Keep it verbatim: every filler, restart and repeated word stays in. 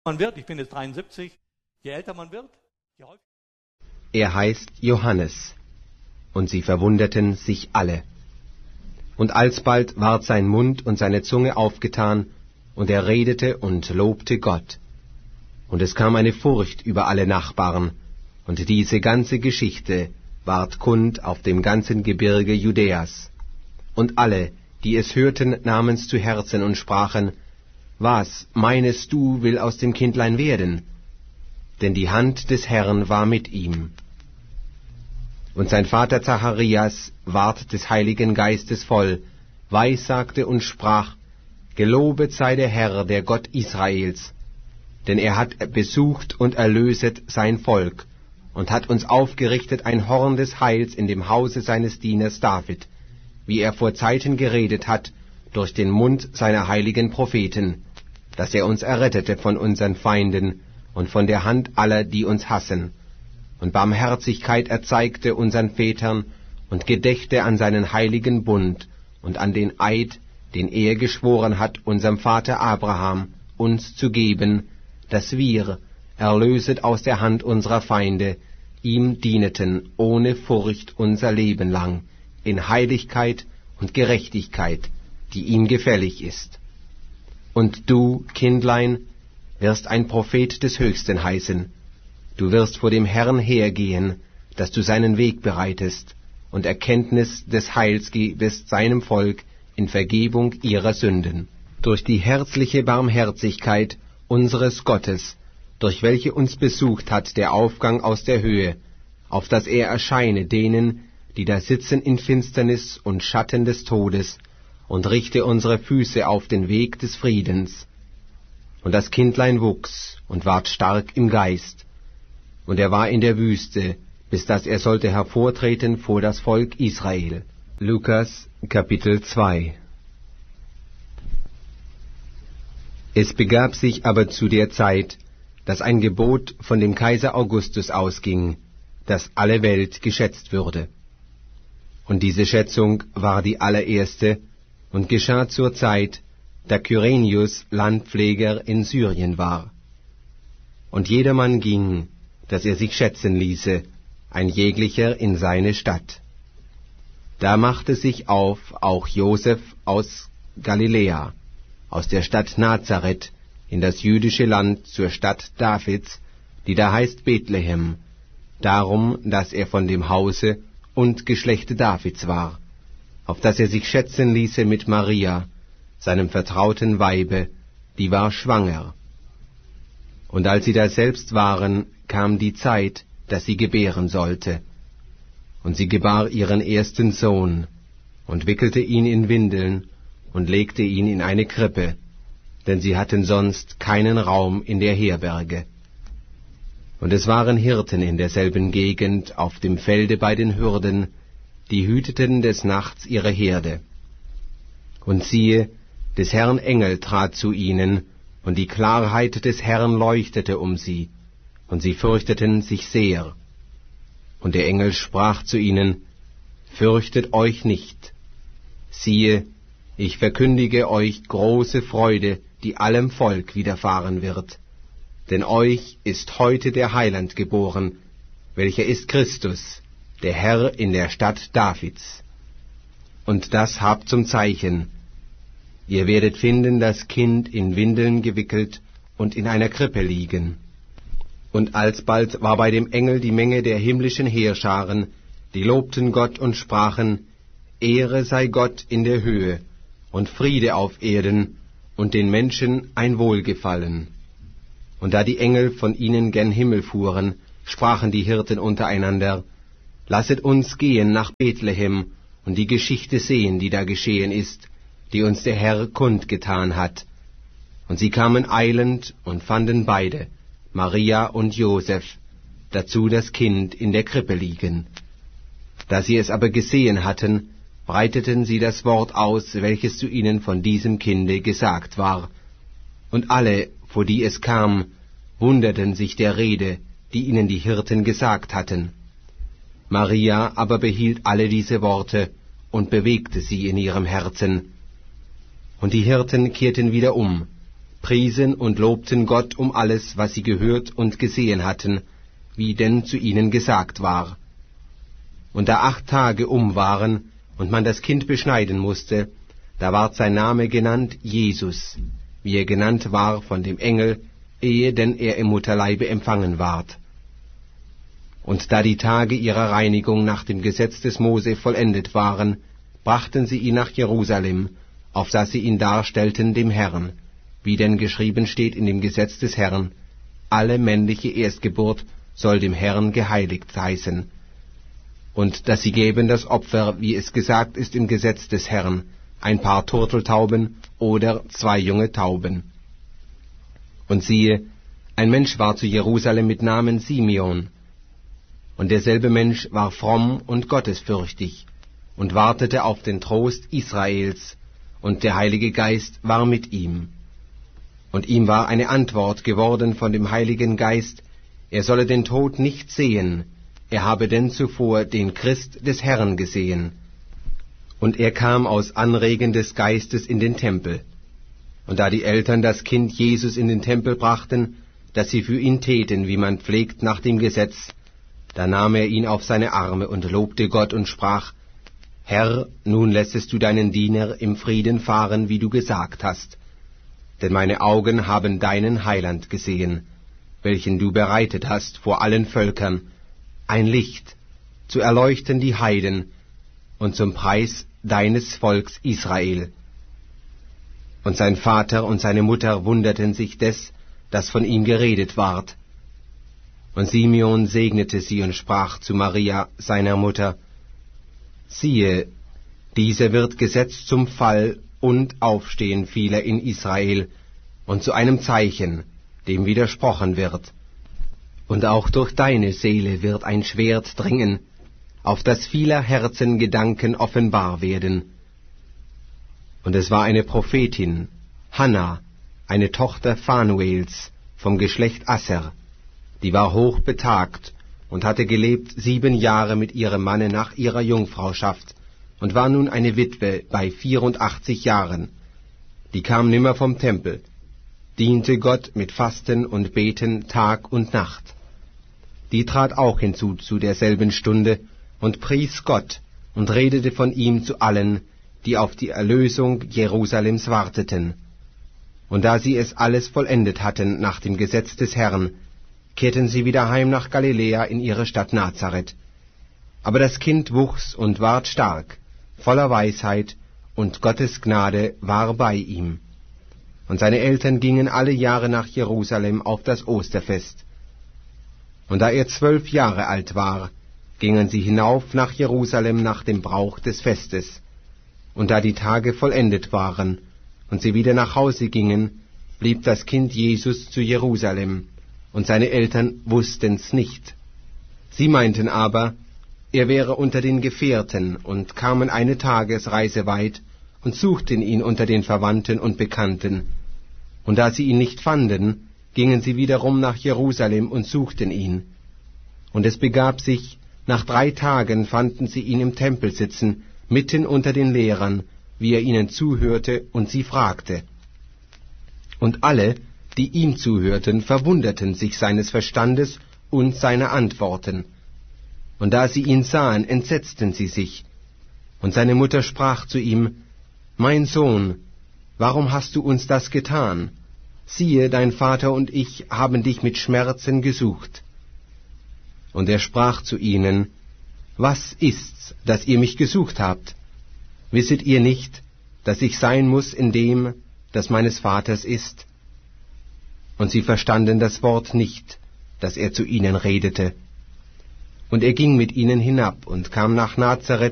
man wird, ich bin jetzt dreiundsiebzig, je älter man wird, je häufiger. Er heißt Johannes. Und sie verwunderten sich alle. Und alsbald ward sein Mund und seine Zunge aufgetan, und er redete und lobte Gott. Und es kam eine Furcht über alle Nachbarn, und diese ganze Geschichte ward kund auf dem ganzen Gebirge Judäas. Und alle, die es hörten, nahmen's zu Herzen und sprachen, was, meinest du, will aus dem Kindlein werden? Denn die Hand des Herrn war mit ihm. Und sein Vater Zacharias ward des Heiligen Geistes voll, weissagte und sprach, Gelobet sei der Herr, der Gott Israels, denn er hat besucht und erlöset sein Volk, und hat uns aufgerichtet ein Horn des Heils in dem Hause seines Dieners David, wie er vor Zeiten geredet hat, durch den Mund seiner heiligen Propheten, dass er uns errettete von unseren Feinden und von der Hand aller, die uns hassen, und Barmherzigkeit erzeigte unseren Vätern und gedächte an seinen heiligen Bund und an den Eid, den er geschworen hat, unserem Vater Abraham, uns zu geben, dass wir, erlöset aus der Hand unserer Feinde, ihm dieneten ohne Furcht unser Leben lang, in Heiligkeit und Gerechtigkeit, die ihm gefällig ist. Und du, Kindlein, wirst ein Prophet des Höchsten heißen. Du wirst vor dem Herrn hergehen, dass du seinen Weg bereitest und Erkenntnis des Heils gebest seinem Volk in Vergebung ihrer Sünden. Durch die herzliche Barmherzigkeit unseres Gottes, durch welche uns besucht hat der Aufgang aus der Höhe, auf dass er erscheine denen, die da sitzen in Finsternis und Schatten des Todes, und richte unsere Füße auf den Weg des Friedens. Und das Kindlein wuchs und ward stark im Geist, und er war in der Wüste, bis dass er sollte hervortreten vor das Volk Israel. Lukas Kapitel zwei. Es begab sich aber zu der Zeit, dass ein Gebot von dem Kaiser Augustus ausging, dass alle Welt geschätzt würde. Und diese Schätzung war die allererste und geschah zur Zeit, da Kyrenius Landpfleger in Syrien war. Und jedermann ging, dass er sich schätzen ließe, ein jeglicher in seine Stadt. Da machte sich auf auch Joseph aus Galiläa, aus der Stadt Nazareth, in das jüdische Land zur Stadt Davids, die da heißt Bethlehem, darum, dass er von dem Hause und Geschlechte Davids war, auf dass er sich schätzen ließe mit Maria, seinem vertrauten Weibe, die war schwanger. Und als sie daselbst waren, kam die Zeit, dass sie gebären sollte. Und sie gebar ihren ersten Sohn, und wickelte ihn in Windeln, und legte ihn in eine Krippe, denn sie hatten sonst keinen Raum in der Herberge. Und es waren Hirten in derselben Gegend auf dem Felde bei den Hürden, die hüteten des Nachts ihre Herde. Und siehe, des Herrn Engel trat zu ihnen, und die Klarheit des Herrn leuchtete um sie, und sie fürchteten sich sehr. Und der Engel sprach zu ihnen, Fürchtet euch nicht. Siehe, ich verkündige euch große Freude, die allem Volk widerfahren wird. Denn euch ist heute der Heiland geboren, welcher ist Christus, der Herr in der Stadt Davids. Und das habt zum Zeichen: Ihr werdet finden das Kind in Windeln gewickelt und in einer Krippe liegen. Und alsbald war bei dem Engel die Menge der himmlischen Heerscharen, die lobten Gott und sprachen, Ehre sei Gott in der Höhe und Friede auf Erden und den Menschen ein Wohlgefallen. Und da die Engel von ihnen gen Himmel fuhren, sprachen die Hirten untereinander, Lasset uns gehen nach Bethlehem und die Geschichte sehen, die da geschehen ist, die uns der Herr kundgetan hat. Und sie kamen eilend und fanden beide, Maria und Joseph, dazu das Kind in der Krippe liegen. Da sie es aber gesehen hatten, breiteten sie das Wort aus, welches zu ihnen von diesem Kinde gesagt war. Und alle, vor die es kam, wunderten sich der Rede, die ihnen die Hirten gesagt hatten. Maria aber behielt alle diese Worte und bewegte sie in ihrem Herzen. Und die Hirten kehrten wieder um, priesen und lobten Gott um alles, was sie gehört und gesehen hatten, wie denn zu ihnen gesagt war. Und da acht Tage um waren und man das Kind beschneiden musste, da ward sein Name genannt Jesus, wie er genannt war von dem Engel, ehe denn er im Mutterleibe empfangen ward. Und da die Tage ihrer Reinigung nach dem Gesetz des Mose vollendet waren, brachten sie ihn nach Jerusalem, auf dass sie ihn darstellten dem Herrn, wie denn geschrieben steht in dem Gesetz des Herrn, alle männliche Erstgeburt soll dem Herrn geheiligt heißen. Und dass sie geben das Opfer, wie es gesagt ist im Gesetz des Herrn, ein paar Turteltauben oder zwei junge Tauben. Und siehe, ein Mensch war zu Jerusalem mit Namen Simeon, und derselbe Mensch war fromm und gottesfürchtig, und wartete auf den Trost Israels, und der Heilige Geist war mit ihm. Und ihm war eine Antwort geworden von dem Heiligen Geist, er solle den Tod nicht sehen, er habe denn zuvor den Christ des Herrn gesehen. Und er kam aus Anregen des Geistes in den Tempel. Und da die Eltern das Kind Jesus in den Tempel brachten, dass sie für ihn täten, wie man pflegt nach dem Gesetz, da nahm er ihn auf seine Arme und lobte Gott und sprach, Herr, nun lässest du deinen Diener im Frieden fahren, wie du gesagt hast. Denn meine Augen haben deinen Heiland gesehen, welchen du bereitet hast vor allen Völkern, ein Licht, zu erleuchten die Heiden und zum Preis deines Volks Israel. Und sein Vater und seine Mutter wunderten sich des, das von ihm geredet ward. Und Simeon segnete sie und sprach zu Maria, seiner Mutter, siehe, dieser wird gesetzt zum Fall und Aufstehen vieler in Israel und zu einem Zeichen, dem widersprochen wird. Und auch durch deine Seele wird ein Schwert dringen, auf das vieler Herzen Gedanken offenbar werden. Und es war eine Prophetin, Hanna, eine Tochter Phanuels, vom Geschlecht Asser, die war hoch betagt und hatte gelebt sieben Jahre mit ihrem Manne nach ihrer Jungfrauschaft und war nun eine Witwe bei vierundachtzig Jahren. Die kam nimmer vom Tempel, diente Gott mit Fasten und Beten Tag und Nacht. Die trat auch hinzu zu derselben Stunde und pries Gott und redete von ihm zu allen, die auf die Erlösung Jerusalems warteten. Und da sie es alles vollendet hatten nach dem Gesetz des Herrn, kehrten sie wieder heim nach Galiläa in ihre Stadt Nazareth. Aber das Kind wuchs und ward stark, voller Weisheit, und Gottes Gnade war bei ihm. Und seine Eltern gingen alle Jahre nach Jerusalem auf das Osterfest. Und da er zwölf Jahre alt war, gingen sie hinauf nach Jerusalem nach dem Brauch des Festes. Und da die Tage vollendet waren und sie wieder nach Hause gingen, blieb das Kind Jesus zu Jerusalem, und seine Eltern wussten's nicht. Sie meinten aber, er wäre unter den Gefährten, und kamen eine Tagesreise weit und suchten ihn unter den Verwandten und Bekannten. Und da sie ihn nicht fanden, gingen sie wiederum nach Jerusalem und suchten ihn. Und es begab sich, nach drei Tagen fanden sie ihn im Tempel sitzen, mitten unter den Lehrern, wie er ihnen zuhörte und sie fragte. Und alle, die ihm zuhörten, verwunderten sich seines Verstandes und seiner Antworten. Und da sie ihn sahen, entsetzten sie sich. Und seine Mutter sprach zu ihm, »Mein Sohn, warum hast du uns das getan? Siehe, dein Vater und ich haben dich mit Schmerzen gesucht.« Und er sprach zu ihnen, »Was ist's, dass ihr mich gesucht habt? Wisset ihr nicht, dass ich sein muß in dem, das meines Vaters ist?« Und sie verstanden das Wort nicht, das er zu ihnen redete. Und er ging mit ihnen hinab und kam nach Nazareth